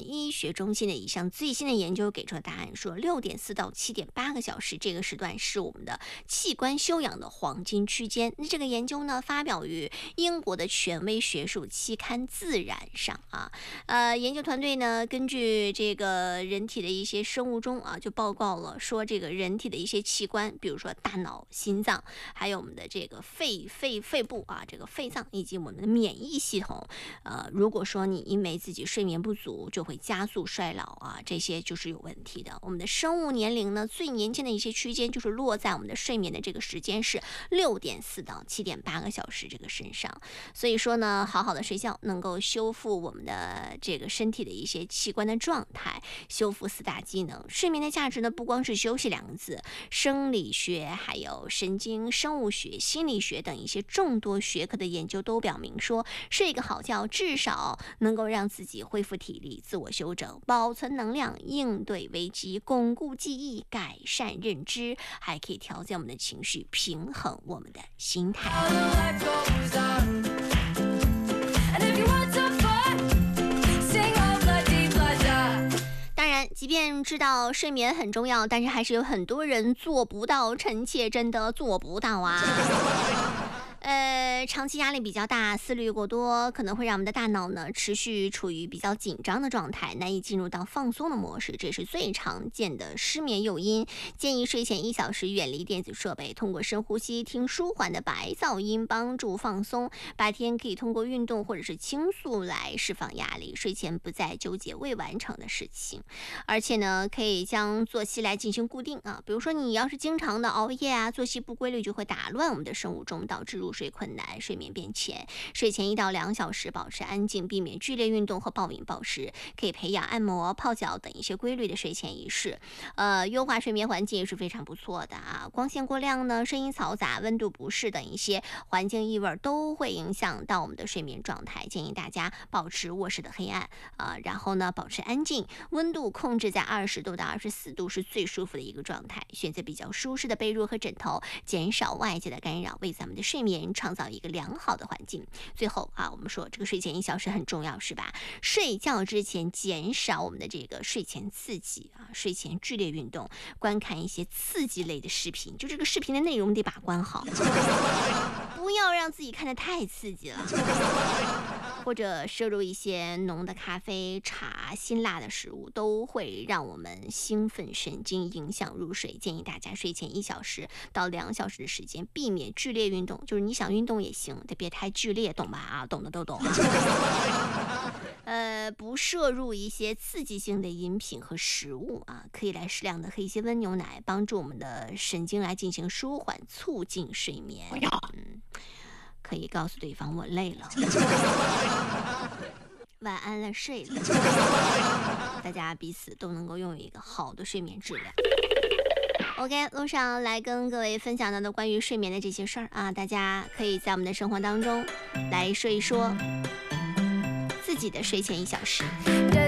医学中心的一项最新的研究给出了答案，说6.4到7.8个小时这个时段是我们的器官休养的黄金区间。那这个研究呢，发表于英国的权威学术期刊《自然》上啊。研究团队呢，根据这个人体的一些生物钟啊，就报告了说，这个人体的一些器官，比如说大脑、心脏，还有我们的这个肺部啊，这个肺脏以及我们的免疫系统，如果说你因为自己睡眠不足，就会加速衰老啊，这些就是有问题的。我们的生物年龄呢，最年轻的一些区间就是落在我们的睡眠的这个时间是6.4到7.8个小时这个身上。所以说呢，好好的睡觉能够修复我们的这个身体的一些器官的状态，修复4大机能。睡眠的价值呢，不光是休息2个字，生理学还有神经生物学、心理学等一些众多学科的研究都表明说，睡一个好觉至少能够让自己恢复体力、自我修整、保存能量、应对危机、巩固记忆、改善认知，还可以调节我们的情绪，平衡我们的心态。当然，即便知道睡眠很重要，但是还是有很多人做不到，臣妾真的做不到啊。长期压力比较大，思虑过多，可能会让我们的大脑呢持续处于比较紧张的状态，难以进入到放松的模式，这是最常见的失眠诱因。建议睡前1小时远离电子设备，通过深呼吸、听舒缓的白噪音帮助放松。白天可以通过运动或者是倾诉来释放压力，睡前不再纠结未完成的事情。而且呢，可以将作息来进行固定啊，比如说你要是经常的熬夜啊，作息不规律，就会打乱我们的生物钟，导致入睡困难，睡眠变浅。睡前1到2小时保持安静，避免剧烈运动和暴饮暴食，可以培养按摩、泡脚等一些规律的睡前仪式。优化睡眠环境也是非常不错的啊。光线过亮呢，声音嘈杂、温度不适等一些环境异味都会影响到我们的睡眠状态。建议大家保持卧室的黑暗然后呢保持安静，温度控制在20度到24度是最舒服的一个状态。选择比较舒适的被褥和枕头，减少外界的干扰，为咱们的睡眠创造一个良好的环境。最后我们说这个睡前1小时很重要是吧？睡觉之前减少我们的这个睡前刺激睡前剧烈运动，观看一些刺激类的视频，就这个视频的内容得把关好，不要让自己看得太刺激了。或者摄入一些浓的咖啡、茶、辛辣的食物，都会让我们兴奋神经，影响入睡。建议大家睡前1小时到2小时的时间，避免剧烈运动，就是你想运动也行，得别太剧烈，懂吧？懂的都懂。不摄入一些刺激性的饮品和食物可以来适量的喝一些温牛奶，帮助我们的神经来进行舒缓，促进睡眠。可以告诉对方我累了，晚安了，睡了，大家彼此都能够拥有一个好的睡眠质量。OK， 路上来跟各位分享到的关于睡眠的这些事儿大家可以在我们的生活当中来说一说自己的睡前1小时。